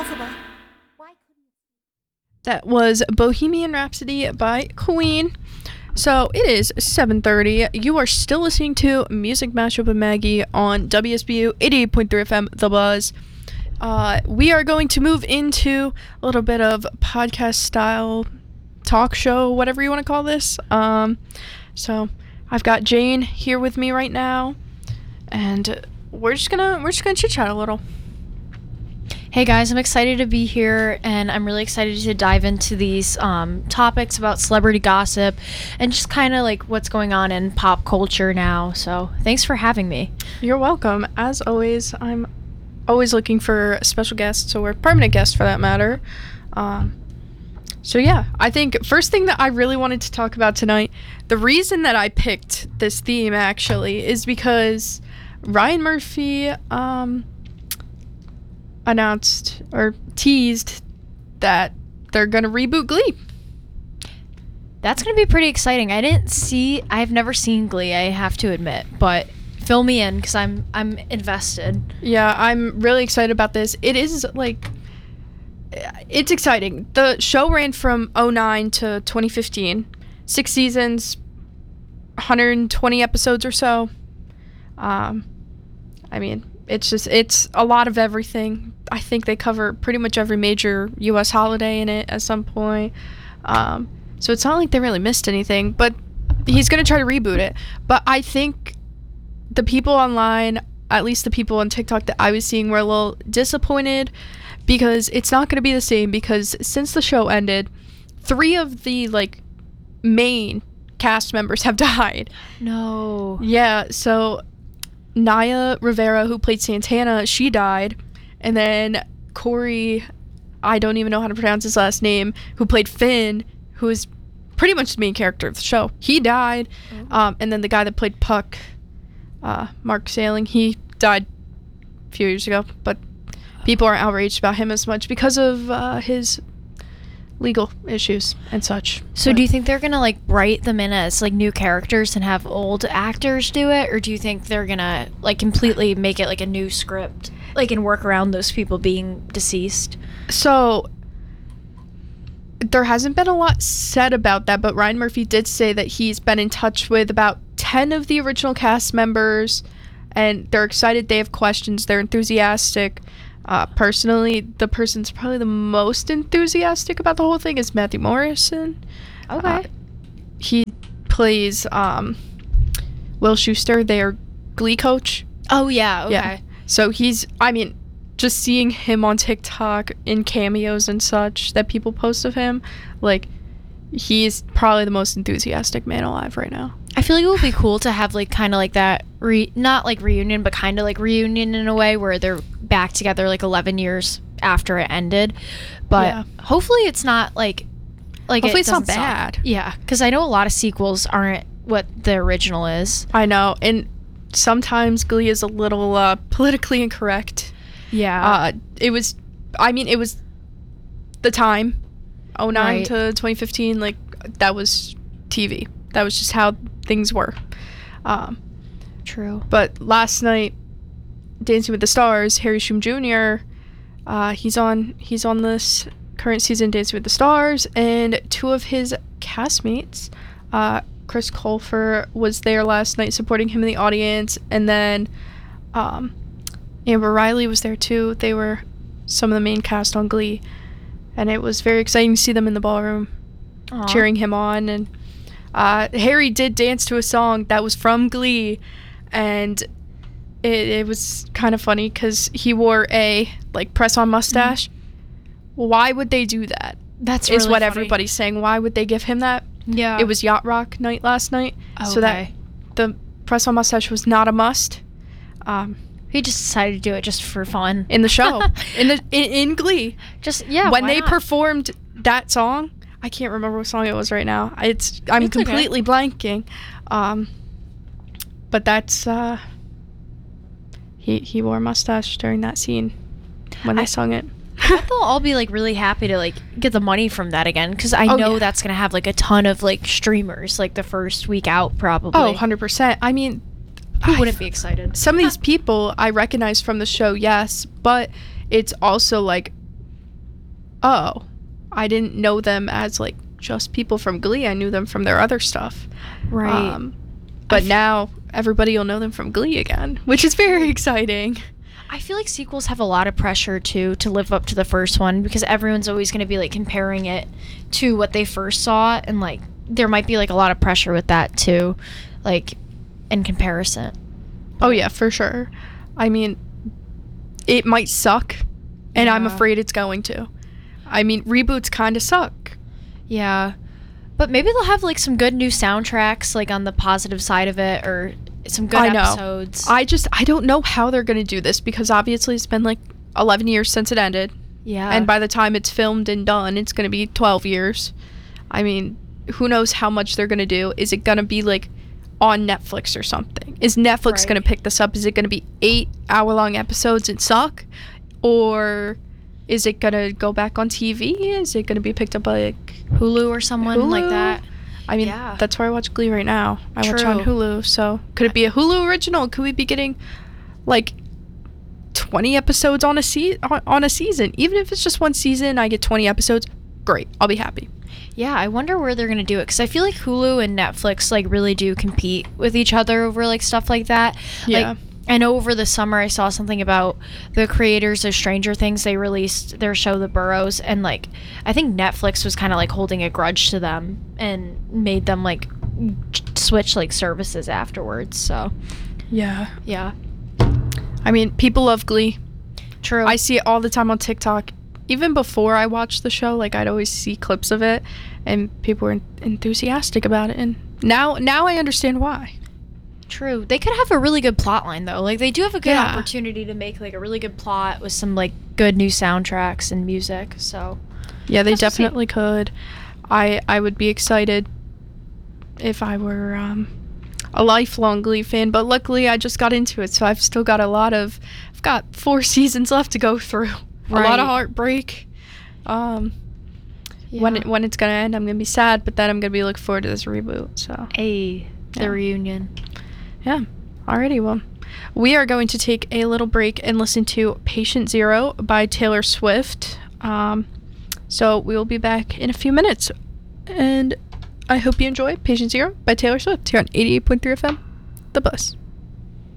impossible. Why couldn't That was Bohemian Rhapsody by Queen. So it is 7:30. You are still listening to Music Mashup with Maggie on WSBU 88.3 FM, The Buzz. We are going to move into a little bit of podcast style talk show, whatever you want to call this. So I've got Jane here with me right now, and we're just gonna chit chat a little. Hey guys, I'm excited to be here, and I'm really excited to dive into these topics about celebrity gossip and just kind of like what's going on in pop culture now. So thanks for having me. You're welcome. As always, I'm always looking for special guests or permanent guests for that matter. So yeah, I think first thing that I really wanted to talk about tonight, the reason that I picked this theme actually is because Ryan Murphy announced or teased that they're gonna reboot Glee. That's going to be pretty exciting. I've never seen Glee, I have to admit, but fill me in because I'm invested. Yeah, I'm really excited about this. It is like, it's exciting. The show ran from 2009 to 2015, 6 seasons, 120 episodes or so. I mean, it's a lot of everything. I think they cover pretty much every major U.S. holiday in it at some point. So it's not like they really missed anything, but he's going to try to reboot it. But I think the people online, at least the people on TikTok that I was seeing, were a little disappointed because it's not going to be the same, because since the show ended, 3 of the like main cast members have died. No. Yeah, so Naya Rivera, who played Santana, she died. And then Corey, I don't even know how to pronounce his last name, who played Finn, who is pretty much the main character of the show, he died. And then the guy that played Puck, Mark Sailing, he died a few years ago. But people aren't outraged about him as much because of his legal issues and such. So do you think they're gonna like write them in as like new characters and have old actors do it, or do you think they're gonna like completely make it like a new script, like, and work around those people being deceased? So there hasn't been a lot said about that, but Ryan Murphy did say that he's been in touch with about 10 of the original cast members, and they're excited, they have questions, they're enthusiastic. Personally, the person's probably the most enthusiastic about the whole thing is Matthew Morrison. Okay. He plays Will Schuester, their Glee coach. Oh yeah, okay. Yeah. So just seeing him on TikTok in cameos and such that people post of him, like, he's probably the most enthusiastic man alive right now. I feel like it would be cool to have like kind of like that not like reunion, but kind of like reunion in a way where they're back together like 11 years after it ended. But yeah, hopefully it's not like hopefully it's not doesn't bad. suck. Yeah, because I know a lot of sequels aren't what the original is. I know, and sometimes Glee is a little politically incorrect. Yeah. It was the time, 2009 Right. to 2015, like, that was TV. That was just how things were. True. But last night, Dancing with the Stars, Harry Shum Jr., he's on this current season Dancing with the Stars, and 2 of his castmates, Chris Colfer was there last night supporting him in the audience, and then Amber Riley was there too. They were some of the main cast on Glee, and it was very exciting to see them in the ballroom. Aww. Cheering him on. And Harry did dance to a song that was from Glee, and it was kind of funny because he wore a like press-on mustache. Why would they do that? That's is really what funny. Everybody's saying. Why would they give him that? Yeah. It was Yacht Rock night last night, so that Okay. the press-on mustache was not a must. He just decided to do it just for fun. In the show, in Glee. Just, yeah, when why they not? performed that song, I can't remember what song it was right now. I'm It's completely blanking. But that's he wore a mustache during that scene when they sung it. I bet they'll all be like really happy to like get the money from that again, because I know that's gonna have like a ton of like streamers like the first week out probably. Oh, 100%. I mean, who wouldn't be excited? Some of these people I recognize from the show, yes, but it's also like oh, I didn't know them as like just people from Glee. I knew them from their other stuff. Right. But now everybody will know them from Glee again, which is very exciting. I feel like sequels have a lot of pressure too to live up to the first one, because everyone's always going to be like comparing it to what they first saw, and like there might be like a lot of pressure with that too, like in comparison. Oh yeah, for sure. I mean, it might suck, and I'm Yeah. afraid it's going to. I mean, reboots kind of suck. Yeah. But maybe they'll have like some good new soundtracks like on the positive side of it, or some good I know. episodes. I don't know how they're going to do this, because obviously it's been like 11 years since it ended. Yeah. And by the time it's filmed and done, it's going to be 12 years. I mean, who knows how much they're going to do. Is it going to be like on Netflix or something? Is Netflix Right. going to pick this up? Is it going to be 8-hour-long episodes and suck? Or is it going to go back on TV? Is it going to be picked up by like Hulu or someone like Hulu? that. I mean, Yeah. that's where I watch Glee right now. I watch on True. Hulu. So could it be a Hulu original? Could we be getting like 20 episodes on a season? Even if it's just one season, I get 20 episodes. Great, I'll be happy. Yeah, I wonder where they're gonna do it, because I feel like Hulu and Netflix like really do compete with each other over like stuff like that. Yeah. Like, I know over the summer I saw something about the creators of Stranger Things. They released their show The Burrows, and like I think Netflix was kind of like holding a grudge to them and made them like switch like services afterwards. So Yeah. yeah, I mean, people love Glee. true. I see it all the time on TikTok. Even before I watched the show, like I'd always see clips of it, and people were enthusiastic about it. And now I understand why. True. They could have a really good plot line though. Like they do have a good Yeah. opportunity to make like a really good plot with some like good new soundtracks and music. So Yeah, they Guess we'll see. definitely could. I would be excited if I were a lifelong Glee fan, but luckily I just got into it, so I've got 4 seasons left to go through. A lot Right. of heartbreak. yeah. When it's gonna end, I'm gonna be sad, but then I'm gonna be looking forward to this reboot. So the Yeah. reunion. yeah, alrighty. Well, we are going to take a little break and listen to Patient Zero by Taylor Swift. So we will be back in a few minutes, and I hope you enjoy Patient Zero by Taylor Swift here on 88.3 FM, The Bus.